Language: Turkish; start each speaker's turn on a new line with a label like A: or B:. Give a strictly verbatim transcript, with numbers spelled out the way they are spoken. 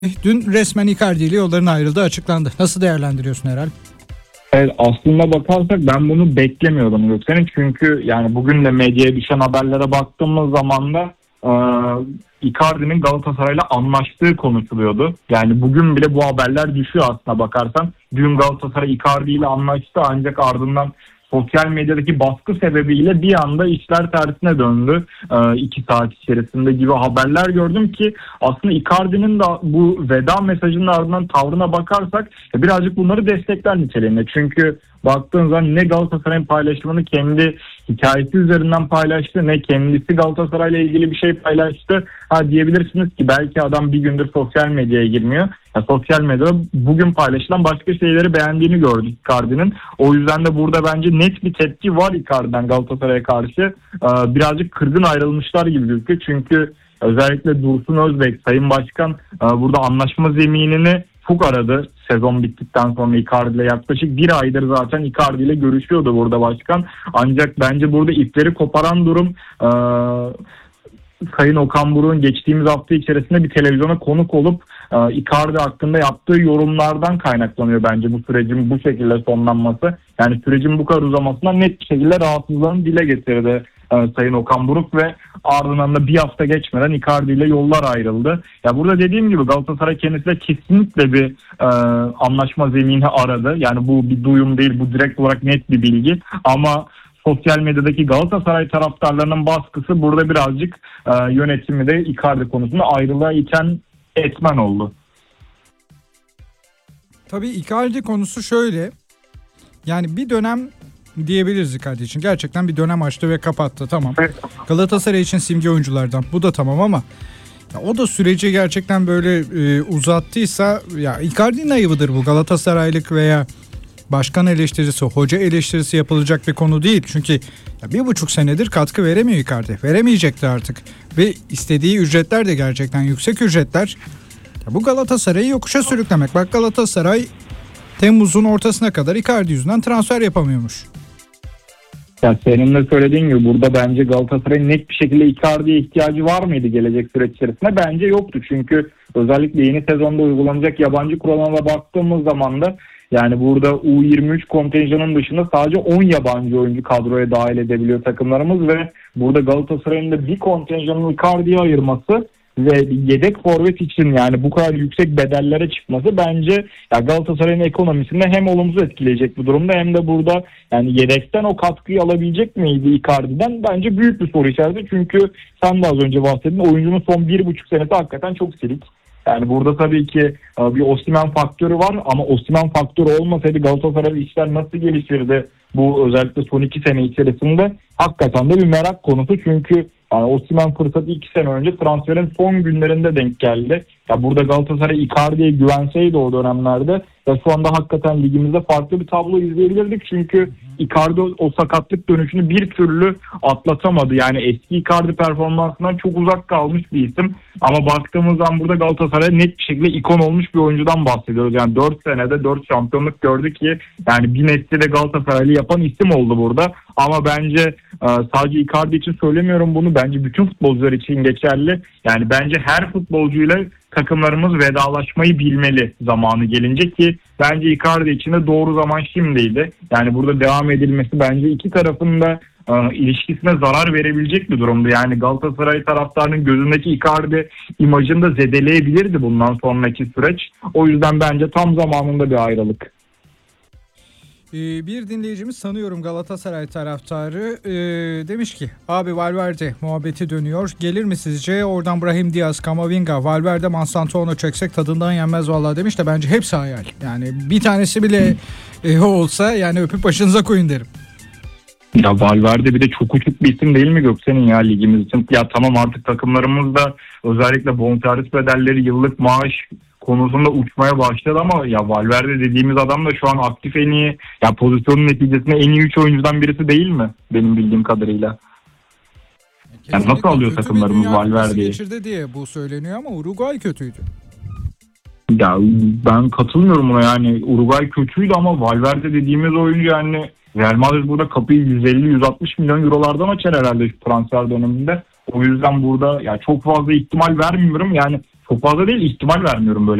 A: Dün resmen Icardi ile yolların ayrıldığı açıklandı. Nasıl değerlendiriyorsun Erel?
B: Evet, aslında bakarsak ben bunu beklemiyordum Göksel'in. Çünkü yani bugün de medyaya düşen haberlere baktığımız zaman da e, Icardi'nin Galatasaray'la anlaştığı konuşuluyordu. Yani bugün bile bu haberler düşüyor aslına bakarsan. Dün Galatasaray Icardi ile anlaştı, ancak ardından sosyal medyadaki baskı sebebiyle bir anda işler tersine döndü. Ee, iki saat içerisinde gibi haberler gördüm ki aslında Icardi'nin de bu veda mesajının ardından tavrına bakarsak birazcık bunları destekler niteliğinde. Çünkü baktığın zaman ne Galatasaray'ın paylaşımını kendi hikayesi üzerinden paylaştı, ne kendisi Galatasaray'la ilgili bir şey paylaştı. Ha diyebilirsiniz ki belki adam bir gündür sosyal medyaya girmiyor. Ya, sosyal medyada bugün paylaşılan başka şeyleri beğendiğini gördük Icardi'nin. O yüzden de burada bence net bir tepki var Icardi'den Galatasaray'a karşı. Ee, birazcık kırgın ayrılmışlar gibi gözüküyor. Çünkü özellikle Dursun Özbek, Sayın Başkan e, burada anlaşma zeminini çok aradı. Sezon bittikten sonra Icardi ile yaklaşık bir aydır zaten Icardi ile görüşüyordu burada başkan. Ancak bence burada ipleri koparan durum e, Sayın Okan Buruk'un geçtiğimiz hafta içerisinde bir televizyona konuk olup e, Icardi hakkında yaptığı yorumlardan kaynaklanıyor bence bu sürecin bu şekilde sonlanması. Yani sürecin bu kadar uzamasından net bir şekilde rahatsızlığını dile getirdi e, Sayın Okan Buruk ve ardından da bir hafta geçmeden Icardi ile yollar ayrıldı. Ya burada dediğim gibi Galatasaray kendisiyle kesinlikle bir e, anlaşma zemini aradı. Yani bu bir duyum değil, bu direkt olarak net bir bilgi ama sosyal medyadaki Galatasaray taraftarlarının baskısı burada birazcık e, yönetimi de Icardi konusunda ayrılığa iten etmen oldu.
A: Tabii Icardi konusu şöyle. Yani bir dönem diyebiliriz Icardi için. Gerçekten bir dönem açtı ve kapattı. Tamam. Galatasaray için simge oyunculardan. Bu da tamam ama ya o da süreci gerçekten böyle e, uzattıysa ya Icardi'nin ayıbıdır bu. Galatasaraylık veya başkan eleştirisi, hoca eleştirisi yapılacak bir konu değil. Çünkü ya bir buçuk senedir katkı veremiyor Icardi. Veremeyecekti artık. Ve istediği ücretler de gerçekten yüksek ücretler. Ya bu Galatasaray'ı yokuşa sürüklemek. Bak Galatasaray Temmuz'un ortasına kadar Icardi yüzünden transfer yapamıyormuş.
B: Ya senin de söylediğin gibi burada bence Galatasaray'ın net bir şekilde Icardi'ye ihtiyacı var mıydı gelecek süreç içerisinde? Bence yoktu. Çünkü özellikle yeni sezonda uygulanacak yabancı kuralına baktığımız zaman da yani burada U yirmi üç kontenjanının dışında sadece on yabancı oyuncu kadroya dahil edebiliyor takımlarımız ve burada Galatasaray'ın da bir kontenjanını Icardi'ye ayırması ve yedek forvet için yani bu kadar yüksek bedellere çıkması bence ya Galatasaray'ın ekonomisinde hem olumsuz etkileyecek bu durumda hem de burada yani yedekten o katkıyı alabilecek miydi Icardi'den? Bence büyük bir soru işareti. Çünkü sen de az önce bahsettin, oyuncunun son bir buçuk senesi hakikaten çok silik. Yani burada tabii ki bir Osimhen faktörü var ama Osimhen faktörü olmasaydı Galatasaray'da işler nasıl gelişirdi bu özellikle son iki sene içerisinde hakikaten de bir merak konusu. Çünkü yani Osimhen fırsatı iki sene önce transferin son günlerinde denk geldi. Ya burada Galatasaray Icardi'ye güvenseydi o dönemlerde ya şu anda hakikaten ligimizde farklı bir tablo izleyebilirdik. Çünkü Icardi o sakatlık dönüşünü bir türlü atlatamadı. Yani eski Icardi performansından çok uzak kalmış bir isim. Ama baktığımız zaman burada Galatasaray net bir şekilde ikon olmuş bir oyuncudan bahsediyoruz. Yani dört senede dört şampiyonluk gördü ki yani bir nesli de Galatasaraylı yapan isim oldu burada. Ama bence sadece Icardi için söylemiyorum bunu. Bence bütün futbolcular için geçerli. Yani bence her futbolcuyla takımlarımız vedalaşmayı bilmeli zamanı gelince ki bence Icardi için de doğru zaman şimdiydi. Yani burada devam edilmesi bence iki tarafın da e, ilişkisine zarar verebilecek bir durumdu. Yani Galatasaray taraftarının gözündeki Icardi imajını da zedeleyebilirdi bundan sonraki süreç. O yüzden bence tam zamanında bir ayrılık.
A: Bir dinleyicimiz sanıyorum Galatasaray taraftarı e, demiş ki abi Valverde muhabbeti dönüyor. Gelir mi sizce? Oradan Brahim Diaz, Camavinga, Valverde, Mansanto'nu çeksek tadından yenmez vallahi demiş de bence hepsi hayal. Yani bir tanesi bile e, olsa yani öpüp başınıza koyun derim.
B: Ya Valverde bir de çok uçuk bir isim değil mi Göksel'in ya ligimiz için? Ya tamam artık takımlarımızda özellikle bonservis bedelleri, yıllık maaş konusunda uçmaya başladı ama ya Valverde dediğimiz adam da şu an aktif en iyi ya pozisyonun neticesinde en iyi üç oyuncudan birisi değil mi benim bildiğim kadarıyla? Yani nasıl alıyor takımlarımız Valverde'yi?
A: Geçirdi diye bu söyleniyor ama Uruguay kötüydü.
B: Ya ben katılmıyorum buna yani Uruguay kötüydü ama Valverde dediğimiz oyuncu yani Real Madrid burada kapıyı yüz elli yüz altmış milyon eurolardan açar herhalde şu transfer döneminde. O yüzden burada ya çok fazla ihtimal vermiyorum yani. çok fazla değil, ihtimal vermiyorum böyle